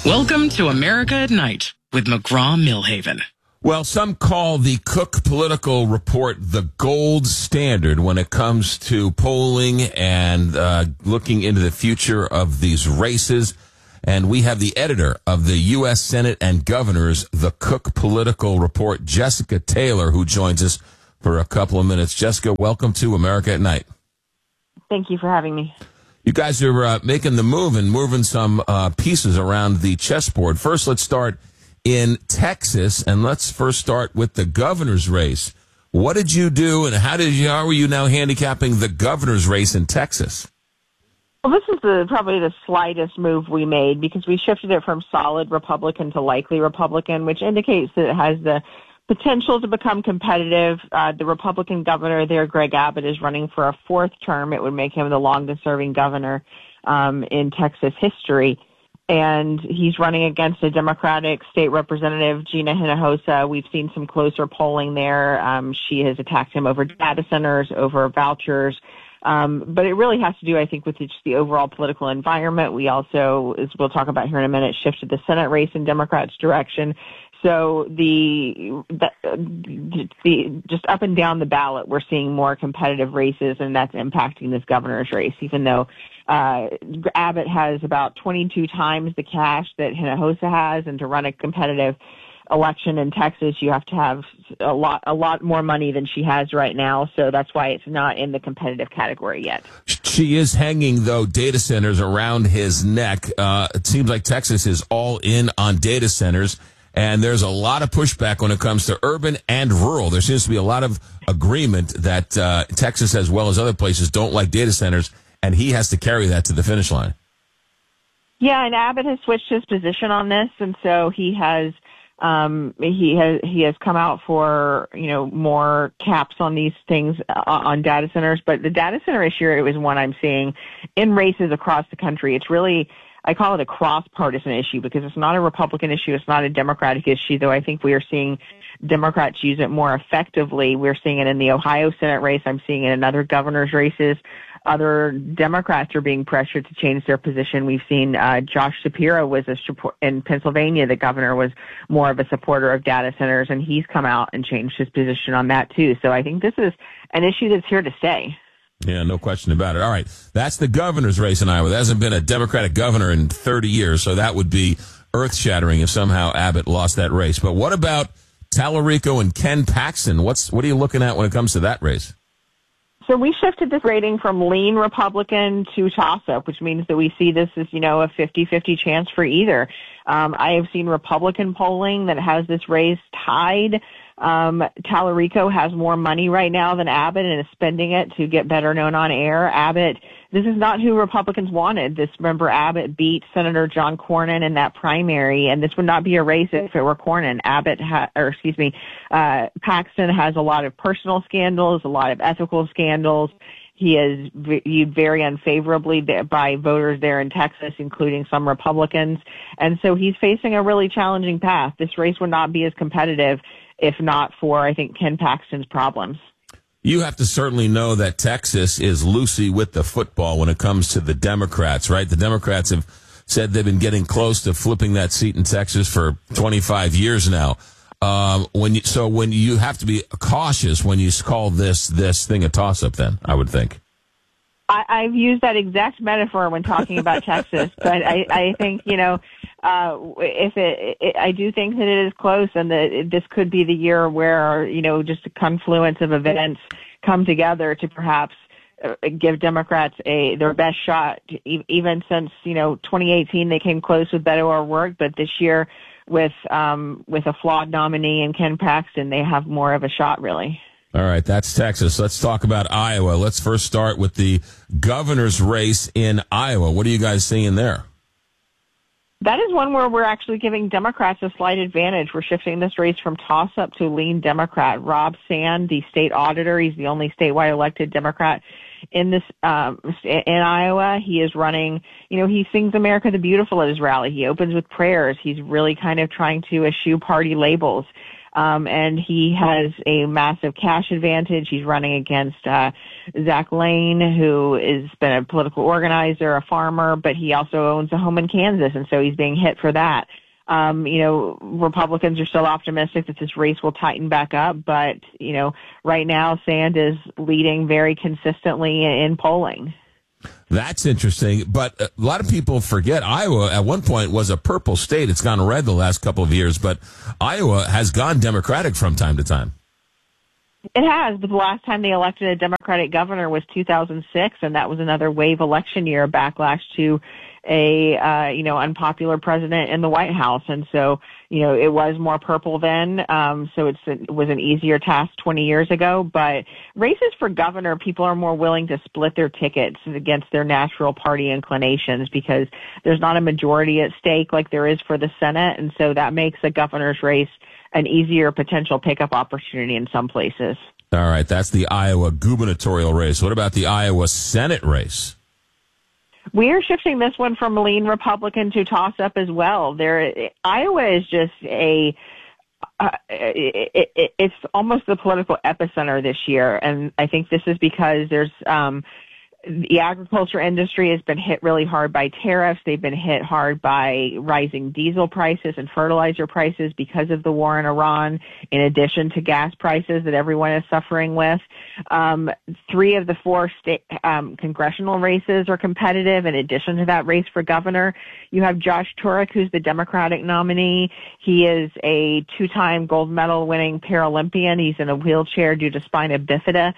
Welcome to America at Night with McGraw-Milhaven. Well, some call the Cook Political Report the gold standard when it comes to polling and looking into the future of these races. And we have the editor of the U.S. Senate and Governors, the Cook Political Report, Jessica Taylor, who joins us for a couple of minutes. Jessica, welcome to America at Night. Thank you for having me. You guys are making the move and moving some pieces around the chessboard. First, let's start in Texas, and let's first start with the governor's race. What did you do, and how are you now handicapping the governor's race in Texas? Well, this is probably the slightest move we made because we shifted it from solid Republican to likely Republican, which indicates that it has the potential to become competitive. The Republican governor there, Greg Abbott, is running for a fourth term. It would make him the longest-serving governor in Texas history. And he's running against a Democratic state representative, Gina Hinojosa. We've seen some closer polling there. She has attacked him over data centers, over vouchers. But it really has to do, I think, with just the overall political environment. We also, as we'll talk about here in a minute, shifted the Senate race in Democrats' direction. So just up and down the ballot, we're seeing more competitive races, and that's impacting this governor's race, even though Abbott has about 22 times the cash that Hinojosa has, and to run a competitive election in Texas, you have to have a lot more money than she has right now. So that's why it's not in the competitive category yet. She is hanging, though, data centers around his neck. It seems like Texas is all in on data centers. And there's a lot of pushback when it comes to urban and rural. There seems to be a lot of agreement that Texas, as well as other places, don't like data centers, and he has to carry that to the finish line. Yeah, and Abbott has switched his position on this, and so he has come out for more caps on these things on data centers. But the data center issue is one I'm seeing in races across the country. It's really, I call it a cross-partisan issue because it's not a Republican issue. It's not a Democratic issue, though I think we are seeing Democrats use it more effectively. We're seeing it in the Ohio Senate race. I'm seeing it in other governor's races. Other Democrats are being pressured to change their position. We've seen Josh Shapiro in Pennsylvania. The governor was more of a supporter of data centers, and he's come out and changed his position on that, too. So I think this is an issue that's here to stay. Yeah, no question about it. All right, that's the governor's race in Iowa. There hasn't been a Democratic governor in 30 years, so that would be earth-shattering if somehow Abbott lost that race. But what about Tallarico and Ken Paxton? What are you looking at when it comes to that race? So we shifted this rating from lean Republican to toss-up, which means that we see this as, a 50-50 chance for either. I have seen Republican polling that has this race tied. Tallarico has more money right now than Abbott and is spending it to get better known on air. Abbott, this is not who Republicans wanted. Remember, Abbott beat Senator John Cornyn in that primary, and this would not be a race if it were Cornyn. Paxton has a lot of personal scandals, a lot of ethical scandals. He is viewed very unfavorably by voters there in Texas, including some Republicans. And so he's facing a really challenging path. This race would not be as competitive if not for, I think, Ken Paxton's problems. You have to certainly know that Texas is loosey with the football when it comes to the Democrats, right? The Democrats have said they've been getting close to flipping that seat in Texas for 25 years now. When you have to be cautious when you call this thing a toss-up, then, I would think. I've used that exact metaphor when talking about Texas, but I think, I do think that it is close and that this could be the year where, just a confluence of events come together to perhaps give Democrats their best shot. Even since, 2018, they came close with Beto O'Rourke, but this year with a flawed nominee in Ken Paxton, they have more of a shot, really. All right, that's Texas. Let's talk about Iowa. Let's first start with the governor's race in Iowa. What are you guys seeing there? That is one where we're actually giving Democrats a slight advantage. We're shifting this race from toss-up to lean Democrat. Rob Sand, the state auditor, he's the only statewide elected Democrat in Iowa. He is running, he sings America the Beautiful at his rally. He opens with prayers. He's really kind of trying to eschew party labels. and he has a massive cash advantage. He's running against Zach Lane, who has been a political organizer, a farmer, but he also owns a home in Kansas, and so he's being hit for that. Republicans are still optimistic that this race will tighten back up, but, right now Sand is leading very consistently in polling. That's interesting, but a lot of people forget Iowa at one point was a purple state. It's gone red the last couple of years, but Iowa has gone Democratic from time to time. It has, but the last time they elected a Democratic governor was 2006, and that was another wave election year, backlash to a unpopular president in the White House. And so, it was more purple then. So it was an easier task 20 years ago. But races for governor, people are more willing to split their tickets against their natural party inclinations because there's not a majority at stake like there is for the Senate. And so that makes a governor's race an easier potential pickup opportunity in some places. All right. That's the Iowa gubernatorial race. What about the Iowa Senate race? We are shifting this one from lean Republican to toss-up as well. Iowa is just it's almost the political epicenter this year, and I think this is because there's the agriculture industry has been hit really hard by tariffs. They've been hit hard by rising diesel prices and fertilizer prices because of the war in Iran, in addition to gas prices that everyone is suffering with. 3 of the 4 state congressional races are competitive. In addition to that race for governor, you have Josh Turek, who's the Democratic nominee. He is a 2-time gold medal winning Paralympian. He's in a wheelchair due to spina bifida.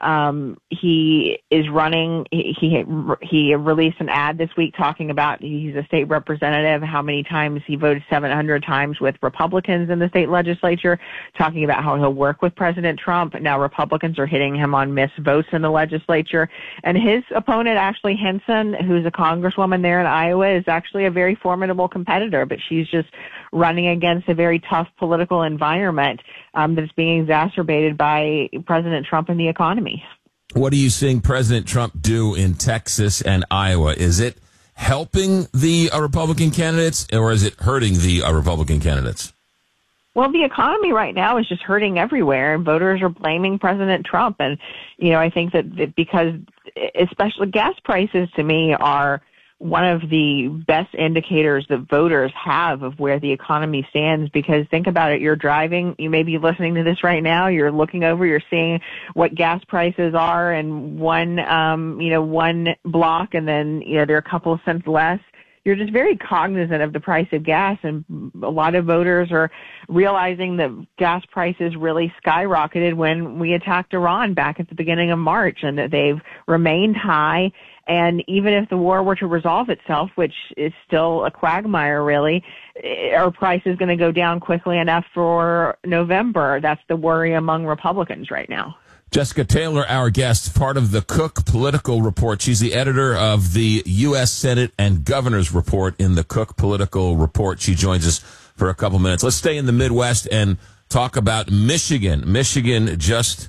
He is running, he released an ad this week talking about he's a state representative, how many times he voted 700 times with Republicans in the state legislature, talking about how he'll work with President Trump. Now Republicans are hitting him on missed votes in the legislature. And his opponent, Ashley Hinson, who's a congresswoman there in Iowa, is actually a very formidable competitor, but she's just running against a very tough political environment that's being exacerbated by President Trump and the economy. What are you seeing President Trump do in Texas and Iowa? Is it helping the Republican candidates, or is it hurting the Republican candidates? Well, the economy right now is just hurting everywhere, and voters are blaming President Trump. And, I think that because especially gas prices to me are one of the best indicators that voters have of where the economy stands, because think about it, you're driving, you may be listening to this right now, you're looking over, you're seeing what gas prices are in one block, and then, they're a couple of cents less. You're just very cognizant of the price of gas, and a lot of voters are realizing that gas prices really skyrocketed when we attacked Iran back at the beginning of March, and that they've remained high. And even if the war were to resolve itself, which is still a quagmire, really, our price is going to go down quickly enough for November. That's the worry among Republicans right now. Jessica Taylor, our guest, part of the Cook Political Report. She's the editor of the U.S. Senate and Governor's Report in the Cook Political Report. She joins us for a couple minutes. Let's stay in the Midwest and talk about Michigan. Michigan just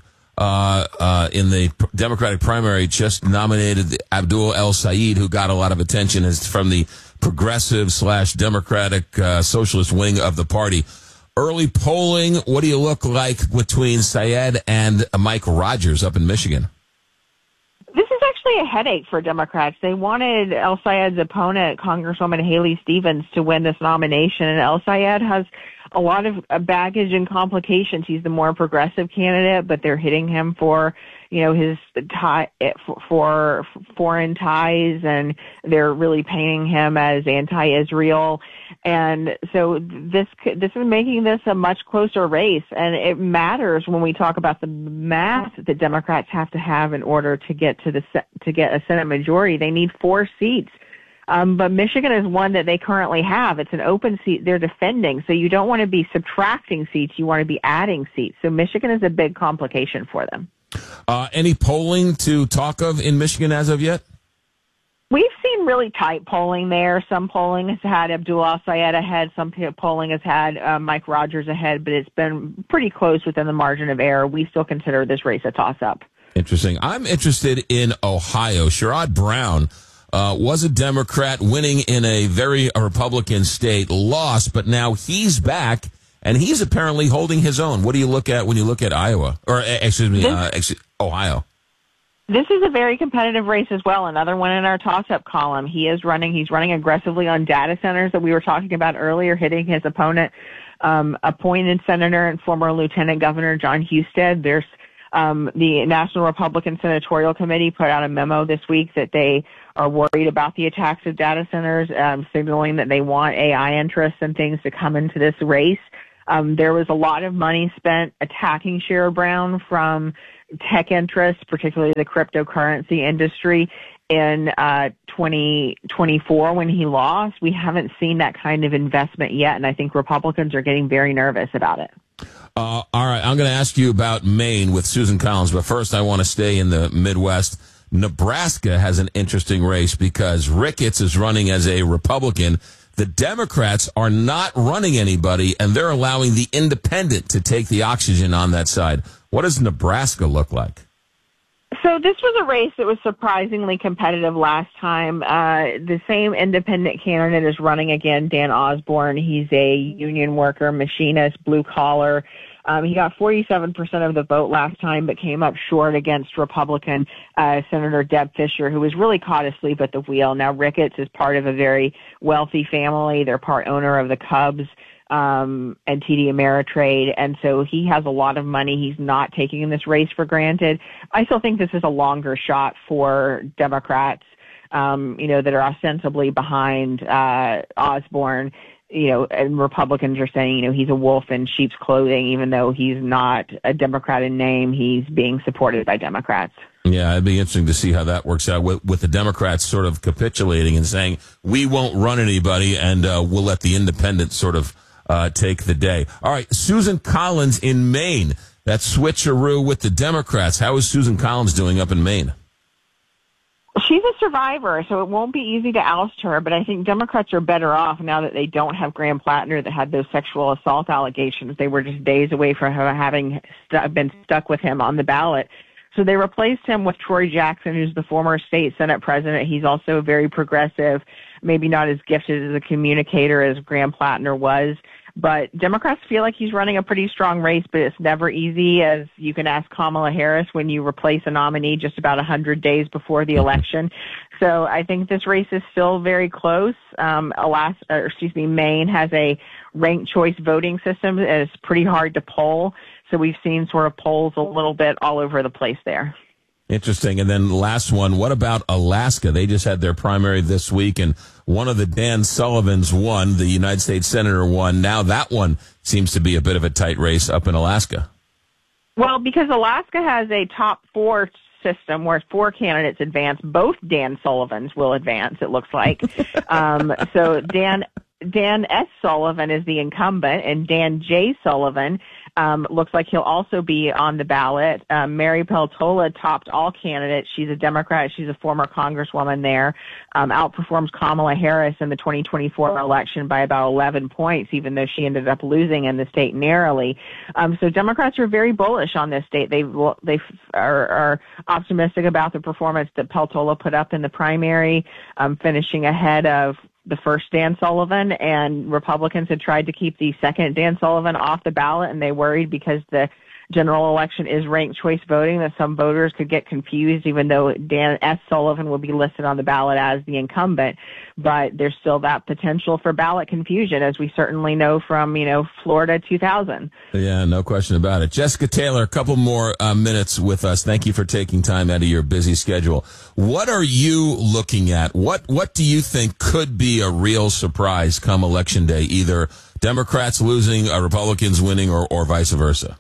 in the Democratic primary just nominated Abdul El-Sayed, who got a lot of attention, as from the progressive/Democratic socialist wing of the party. Early polling, what do you look like between Syed and Mike Rogers up in Michigan? This is actually a headache for Democrats. They wanted El-Sayed's opponent, Congresswoman Haley Stevens, to win this nomination, and El-Sayed has a lot of baggage and complications. He's the more progressive candidate, but they're hitting him for, his tie for foreign ties, and they're really painting him as anti-Israel. And so this is making this a much closer race, and it matters when we talk about the math that Democrats have to have in order to get to get a Senate majority. They need 4 seats. But Michigan is one that they currently have. It's an open seat they're defending, so you don't want to be subtracting seats. You want to be adding seats. So Michigan is a big complication for them. Any polling to talk of in Michigan as of yet? We've seen really tight polling there. Some polling has had Abdul El-Sayed ahead. Some polling has had Mike Rogers ahead, but it's been pretty close within the margin of error. We still consider this race a toss-up. Interesting. I'm interested in Ohio. Sherrod Brown was a Democrat, winning in a very Republican state, lost, but now he's back and he's apparently holding his own. What do you look at when you look at Iowa? Or, Ohio? This is a very competitive race as well. Another one in our toss-up column. He's running aggressively on data centers that we were talking about earlier, hitting his opponent, appointed Senator and former Lieutenant Governor John Husted. There's the National Republican Senatorial Committee put out a memo this week that they are worried about the attacks of data centers, signaling that they want AI interests and things to come into this race. There was a lot of money spent attacking Sherrod Brown from tech interests, particularly the cryptocurrency industry, in 2024 when he lost. We haven't seen that kind of investment yet, and I think Republicans are getting very nervous about it. All right, I'm going to ask you about Maine with Susan Collins, but first I want to stay in the Midwest. Nebraska has an interesting race because Ricketts is running as a Republican. The Democrats are not running anybody, and they're allowing the independent to take the oxygen on that side. What does Nebraska look like? So this was a race that was surprisingly competitive last time. The same independent candidate is running again, Dan Osborne. He's a union worker, machinist, blue collar. He got 47% of the vote last time, but came up short against Republican Senator Deb Fischer, who was really caught asleep at the wheel. Now, Ricketts is part of a very wealthy family. They're part owner of the Cubs and TD Ameritrade, and so he has a lot of money. He's not taking this race for granted. I still think this is a longer shot for Democrats, that are ostensibly behind Osborne. And Republicans are saying, he's a wolf in sheep's clothing, even though he's not a Democrat in name. He's being supported by Democrats. Yeah, it'd be interesting to see how that works out with the Democrats sort of capitulating and saying, we won't run anybody and we'll let the independents sort of take the day. All right, Susan Collins in Maine. That switcheroo with the Democrats. How is Susan Collins doing up in Maine? She's a survivor, so it won't be easy to oust her, but I think Democrats are better off now that they don't have Graham Plattner that had those sexual assault allegations. They were just days away from having been stuck with him on the ballot. So they replaced him with Troy Jackson, who's the former state Senate president. He's also very progressive, maybe not as gifted as a communicator as Graham Plattner was. But Democrats feel like he's running a pretty strong race, but it's never easy, as you can ask Kamala Harris when you replace a nominee just about 100 days before the election. So I think this race is still very close. Maine has a ranked choice voting system that is pretty hard to poll. So we've seen sort of polls a little bit all over the place there. Interesting. And then last one, what about Alaska? They just had their primary this week, and one of the Dan Sullivans won, the United States Senator won. Now that one seems to be a bit of a tight race up in Alaska. Well, because Alaska has a top four system where 4 candidates advance, both Dan Sullivans will advance, it looks like. So Dan S. Sullivan is the incumbent, and Dan J. Sullivan looks like he'll also be on the ballot. Mary Peltola topped all candidates. She's a Democrat. She's a former congresswoman there. Outperforms Kamala Harris in the 2024 election by about 11 points, even though she ended up losing in the state narrowly. So Democrats are very bullish on this state. They are optimistic about the performance that Peltola put up in the primary, finishing ahead of the first Dan Sullivan, and Republicans had tried to keep the second Dan Sullivan off the ballot, and they worried because the general election is ranked choice voting that some voters could get confused, even though Dan S. Sullivan will be listed on the ballot as the incumbent. But there's still that potential for ballot confusion, as we certainly know from, Florida 2000. Yeah, no question about it. Jessica Taylor, a couple more minutes with us. Thank you for taking time out of your busy schedule. What are you looking at? What do you think could be a real surprise come Election Day, either Democrats losing, Republicans winning, or vice versa?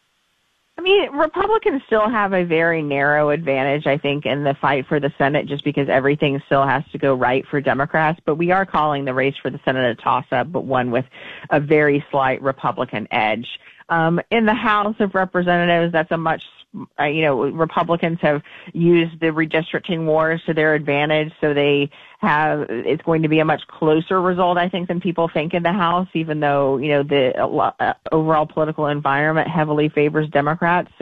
Republicans still have a very narrow advantage, I think, in the fight for the Senate, just because everything still has to go right for Democrats. But we are calling the race for the Senate a toss-up, but one with a very slight Republican edge. In the House of Representatives, that's a much Republicans have used the redistricting wars to their advantage, so it's going to be a much closer result, I think, than people think in the House, even though, the overall political environment heavily favors Democrats. So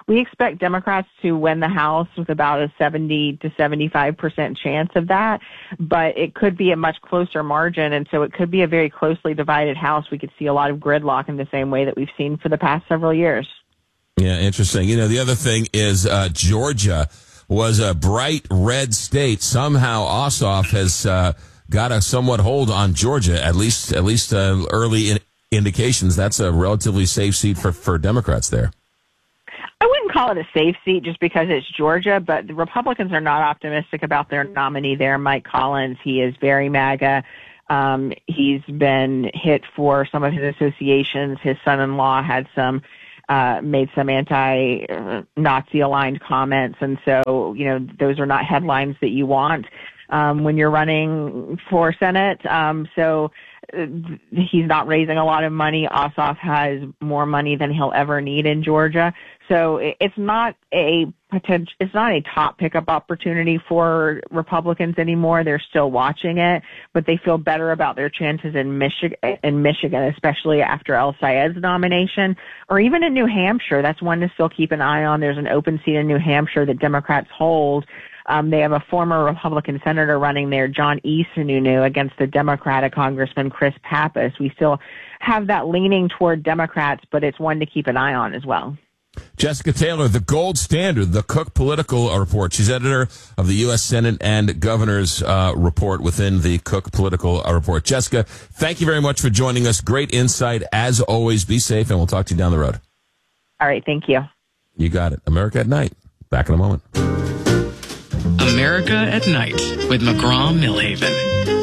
we expect Democrats to win the House with about a 70 to 75% chance of that, but it could be a much closer margin, and so it could be a very closely divided House. We could see a lot of gridlock in the same way that we've seen for the past several years. Yeah, interesting. The other thing is Georgia was a bright red state. Somehow Ossoff has got a somewhat hold on Georgia, at least early indications. That's a relatively safe seat for Democrats there. I wouldn't call it a safe seat just because it's Georgia, but the Republicans are not optimistic about their nominee there, Mike Collins. He is very MAGA. He's been hit for some of his associations. His son-in-law had made some anti-Nazi aligned comments. And so, those are not headlines that you want when you're running for Senate. So he's not raising a lot of money. Ossoff has more money than he'll ever need in Georgia. So it's not a top pickup opportunity for Republicans anymore. They're still watching it, but they feel better about their chances in Michigan, especially after El Sayed's nomination, or even in New Hampshire. That's one to still keep an eye on. There's an open seat in New Hampshire that Democrats hold. They have a former Republican senator running there, John E. Sununu, against the Democratic Congressman Chris Pappas. We still have that leaning toward Democrats, but it's one to keep an eye on as well. Jessica Taylor, the gold standard, the Cook Political Report. She's editor of the U.S. Senate and Governor's Report within the Cook Political Report. Jessica, thank you very much for joining us. Great insight, as always. Be safe, and we'll talk to you down the road. All right, thank you. You got it. America at Night. Back in a moment. America at Night with McGraw-Milhaven.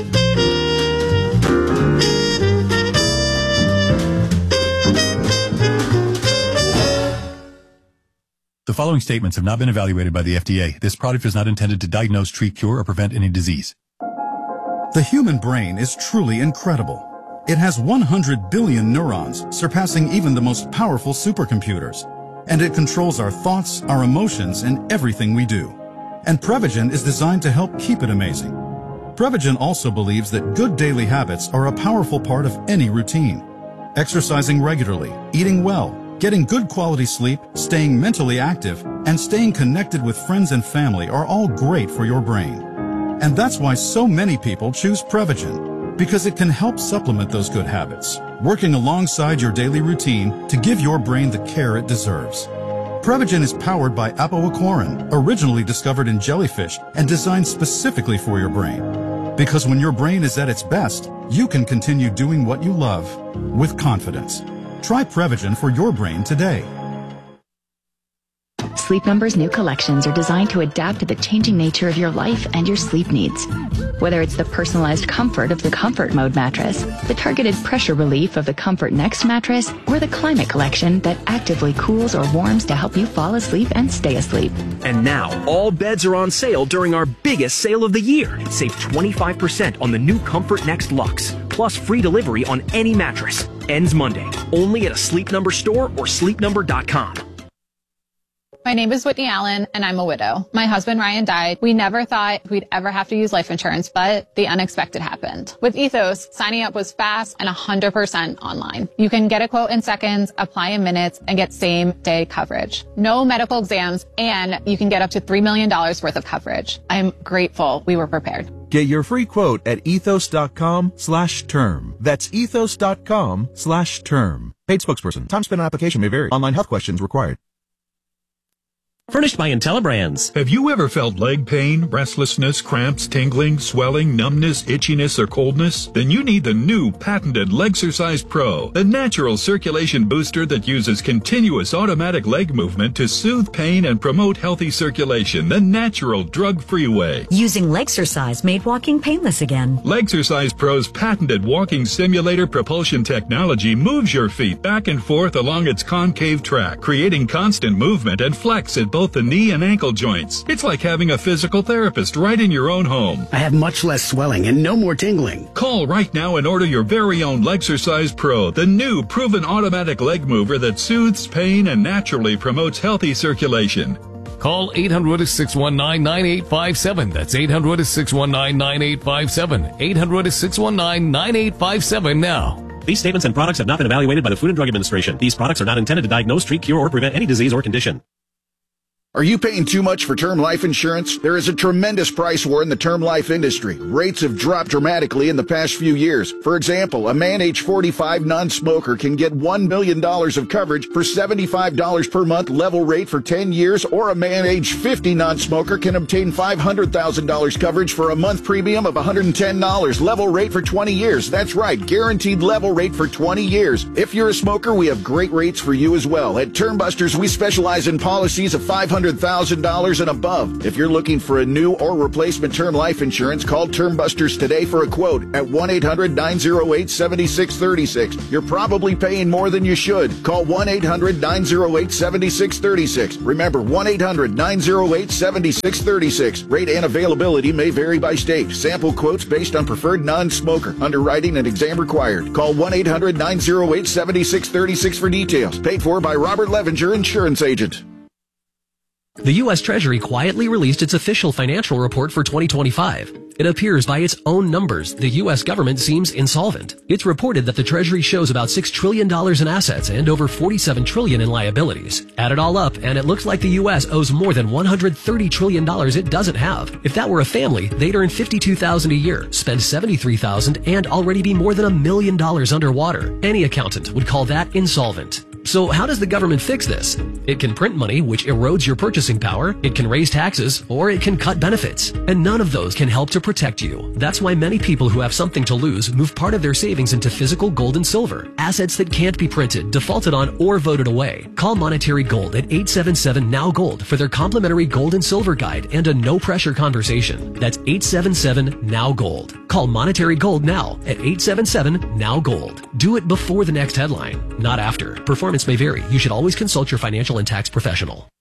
The following statements have not been evaluated by the FDA. This product is not intended to diagnose, treat, cure, or prevent any disease. The human brain is truly incredible. It has 100 billion neurons, surpassing even the most powerful supercomputers. And it controls our thoughts, our emotions, and everything we do. And Prevagen is designed to help keep it amazing. Prevagen also believes that good daily habits are a powerful part of any routine. Exercising regularly, eating well, getting good quality sleep, staying mentally active, and staying connected with friends and family are all great for your brain. And that's why so many people choose Prevagen, because it can help supplement those good habits, working alongside your daily routine to give your brain the care it deserves. Prevagen is powered by apoaquarin, originally discovered in jellyfish and designed specifically for your brain. Because when your brain is at its best, you can continue doing what you love with confidence. Try Prevagen for your brain today. Sleep Number's new collections are designed to adapt to the changing nature of your life and your sleep needs. Whether it's the personalized comfort of the Comfort Mode mattress, the targeted pressure relief of the Comfort Next mattress, or the Climate Collection that actively cools or warms to help you fall asleep and stay asleep. And now, all beds are on sale during our biggest sale of the year. Save 25% on the new Comfort Next Luxe, plus free delivery on any mattress. Ends Monday, only at a Sleep Number store or sleepnumber.com. My name is Whitney Allen, and I'm a widow. My husband, Ryan, died. We never thought we'd ever have to use life insurance, but the unexpected happened. With Ethos, signing up was fast and 100% online. You can get a quote in seconds, apply in minutes, and get same-day coverage. No medical exams, and you can get up to $3 million worth of coverage. I'm grateful we were prepared. Get your free quote at ethos.com/term. That's ethos.com/term. Paid spokesperson. Time spent on application may vary. Online health questions required. Furnished by Intellibrands. Have you ever felt leg pain, restlessness, cramps, tingling, swelling, numbness, itchiness, or coldness? Then you need the new patented Legsercise Pro, the natural circulation booster that uses continuous automatic leg movement to soothe pain and promote healthy circulation the natural, drug-free way. Using Legsercise made walking painless again. Legsercise Pro's patented walking simulator propulsion technology moves your feet back and forth along its concave track, creating constant movement and flex at both the knee and ankle joints. It's like having a physical therapist right in your own home. I have much less swelling and no more tingling. Call right now and order your very own Legsercise Pro, the new proven automatic leg mover that soothes pain and naturally promotes healthy circulation. Call 800-619-9857. That's 800-619-9857. 800-619-9857 now. These statements and products have not been evaluated by the Food and Drug Administration. These products are not intended to diagnose, treat, cure, or prevent any disease or condition. Are you paying too much for term life insurance? There is a tremendous price war in the term life industry. Rates have dropped dramatically in the past few years. For example, a man age 45 non-smoker can get $1 million of coverage for $75 per month level rate for 10 years, or a man age 50 non-smoker can obtain $500,000 coverage for a month premium of $110 level rate for 20 years. That's right, guaranteed level rate for 20 years. If you're a smoker, we have great rates for you as well. At Term Busters, we specialize in policies of $500,000 and above. If you're looking for a new or replacement term life insurance, call Term Busters today for a quote at 1-800-908-7636. You're probably paying more than you should. Call 1-800-908-7636. Remember, 1-800-908-7636. Rate and availability may vary by state. Sample quotes based on preferred non-smoker. Underwriting and exam required. Call 1-800-908-7636 for details. Paid for by Robert Levenger, Insurance Agent. The U.S. Treasury quietly released its official financial report for 2025. It appears by its own numbers, the U.S. government seems insolvent. It's reported that the Treasury shows about $6 trillion in assets and over $47 trillion in liabilities. Add it all up, and it looks like the U.S. owes more than $130 trillion it doesn't have. If that were a family, they'd earn $52,000 a year, spend $73,000, and already be more than $1 million underwater. Any accountant would call that insolvent. So how does the government fix this? It can print money, which erodes your purchasing power. It can raise taxes, or it can cut benefits. And none of those can help to protect you. That's why many people who have something to lose move part of their savings into physical gold and silver, assets that can't be printed, defaulted on, or voted away. Call Monetary Gold at 877-NOW-GOLD for their complimentary gold and silver guide and a no-pressure conversation. That's 877-NOW-GOLD. Call Monetary Gold now at 877-NOW-GOLD. Do it before the next headline, not after. Performance may vary. You should always consult your financial and tax professional.